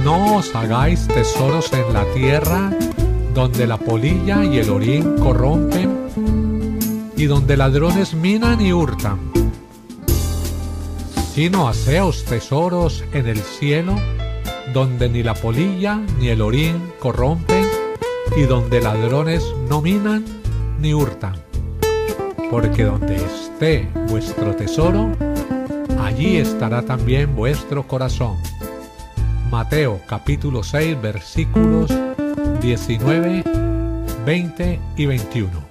No os hagáis tesoros en la tierra, donde la polilla y el orín corrompen, y donde ladrones minan y hurtan. Sino haceos tesoros en el cielo, donde ni la polilla ni el orín corrompen, y donde ladrones no minan ni hurtan. Porque donde esté vuestro tesoro, allí estará también vuestro corazón. Mateo capítulo 6 versículos 19, 20 y 21.